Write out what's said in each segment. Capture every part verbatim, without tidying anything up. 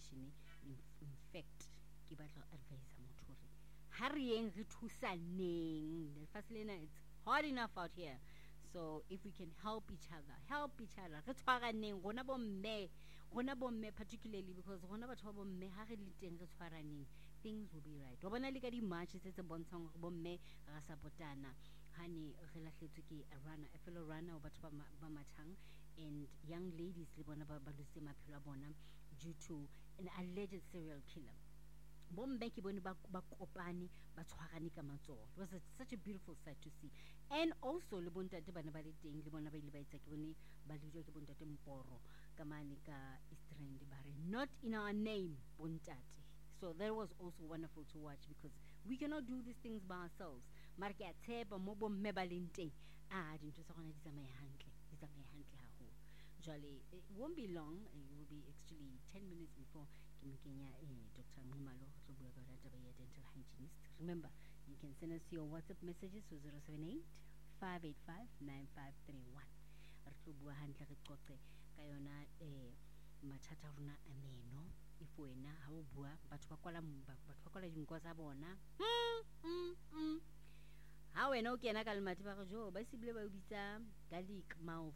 information in, in fact ke batla advise motho hore ha re yeng re thusaneng lefatshe lena it's hard enough out here. So if we can help each other, help each other. Re tshwaraneng rona bomme, rona bomme particularly because rona batho ba bomme ha re le teng re tshwaraneng, things will be right. Wa bona le ka di march tse tse bontshang hore bomme ra supportana. Hani re lahletswe ke a runner, a fellow runner o batho ba ba mathang, and young ladies le bona ba ba lose maphelo a bona due to an alleged serial killer. Bomme ke bone ba ba kopane ba tshwarane ka matsoho. It was a, such a beautiful sight to see. And also le bontate bana ba le teng le bona ba ile ba etsa ke bone ba le ke bontate Mporo ka mane ka Eastern bare not in our name bontate. So that was also wonderful to watch because we cannot do these things by ourselves. Mara ke a tshepa mo bomme ba leng teng ah dintho tsa rona di tsamaye hantle di tsamaye hantle haholo. Jolly, it won't be long. It will be actually ten minutes before Kimikenya eh, Doctor Ngumalo to be a dental hygienist. Remember, you can send us your WhatsApp messages to zero seven eight five eight five nine five three one. Rtubua hantle re qoqe ka yona eh mathata rona a meno if wena ha o bua batho ba kwala batho ba kwala dinko tsa bona. Mm mm. Ha wena o kena ka lemati ba go jo ba sibile ba ubitsa garlic mouth.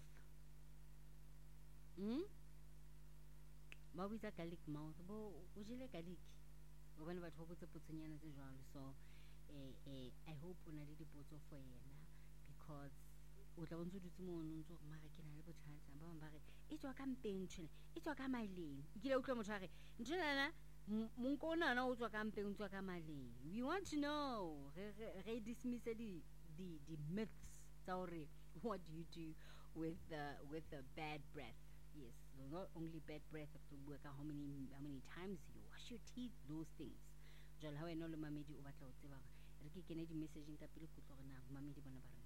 Hmm? Ba bitsa garlic mouth bo o jele garlic go bana batho ba botse potsenyana tse jwalo. So eh eh I hope una le dipotso for yena because o tla bontse dutse mo no ntse go mara ke na le bothata ba bang ba re e tswa ka mpeng tshwana e tswa ka maleng ke ile utlwa motho a re ntshwana monko ona na o tswa ka mpeng o tswa ka maleng. We want to know re re dismiss the the the myths. Sorry, what do you do with the with the bad breath? Yes, not only bad breath, to work out how many how many times you wash your teeth, those things. Jalo ha wena le mamedi o batla o tseba re ke kene di messaging ka pele go tlogana mamedi bona ba re